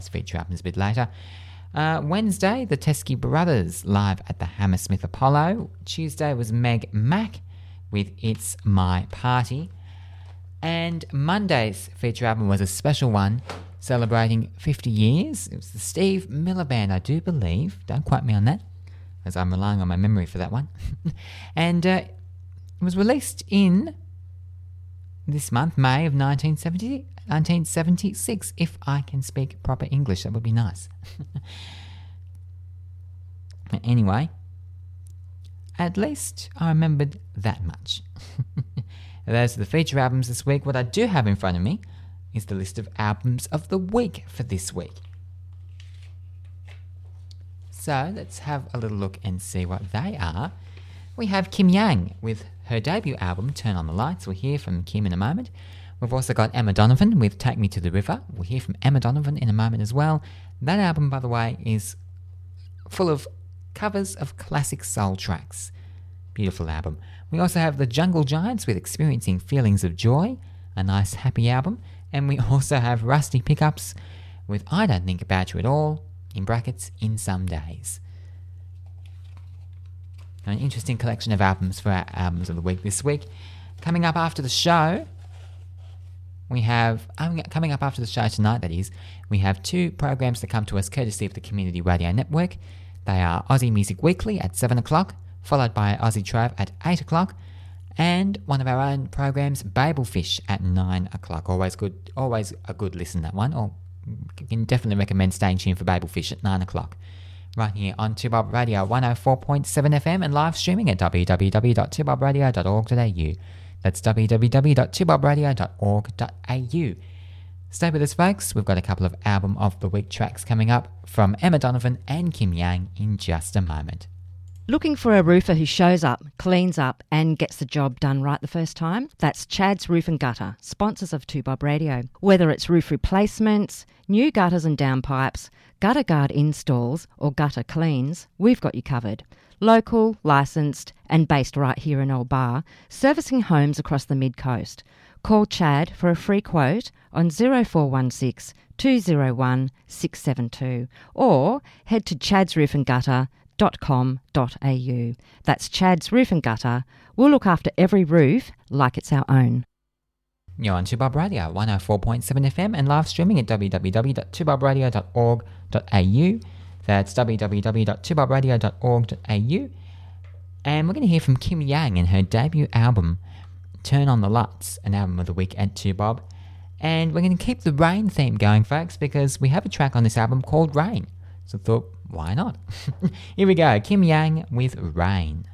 feature albums a bit later. Wednesday, the Teskey Brothers live at the Hammersmith Apollo. Tuesday was Meg Mac with It's My Party. And Monday's feature album was a special one celebrating 50 years. It was the Steve Miller Band, I do believe. Don't quote me on that, as I'm relying on my memory for that one. And it was released in this month, May of 1976, if I can speak proper English. That would be nice. Anyway, at least I remembered that much. Those are the feature albums this week. What I do have in front of me is the list of albums of the week for this week. So let's have a little look and see what they are. We have Kim Yang with her debut album, Turn on the Lights. We'll hear from Kim in a moment. We've also got Emma Donovan with Take Me to the River. We'll hear from Emma Donovan in a moment as well. That album, by the way, is full of covers of classic soul tracks. Beautiful album. We also have the Jungle Giants with Experiencing Feelings of Joy, a nice happy album. And we also have Rusty Pickups with I Don't Think About You at All, in brackets, In Some Days. An interesting collection of albums for our albums of the week this week. Coming up after the show, we have, coming up after the show tonight, that is, we have two programs that come to us courtesy of the Community Radio Network. They are Aussie Music Weekly at 7 o'clock, followed by Aussie Trav at 8 o'clock, and one of our own programs, Babelfish, at 9 o'clock. Always a good listen, that one. Or you can definitely recommend staying tuned for Babelfish at 9 o'clock. Right here on 2Bob Radio 104.7 FM and live streaming at www.2bobradio.org.au. That's www.2bobradio.org.au. Stay with us, folks. We've got a couple of album of the week tracks coming up from Emma Donovan and Kim Yang in just a moment. Looking for a roofer who shows up, cleans up and gets the job done right the first time? That's Chad's Roof and Gutter, sponsors of 2Bob Radio. Whether it's roof replacements, new gutters and downpipes, gutter guard installs or gutter cleans, we've got you covered. Local, licensed and based right here in Old Bar, servicing homes across the mid-coast. Call Chad for a free quote on 0416 201 672 or head to chadsroofandgutter.com.au. That's Chad's Roof and Gutter. We'll look after every roof like it's our own. You're on 2Bob Radio 104.7 FM and live streaming at www.2bobradio.org.au. That's www.2bobradio.org.au. And we're going to hear from Kim Yang and her debut album, Turn on the Lights, an album of the week at 2Bob. And we're going to keep the rain theme going, folks, because we have a track on this album called Rain. So I thought, why not? Here we go, Kim Yang with Rain.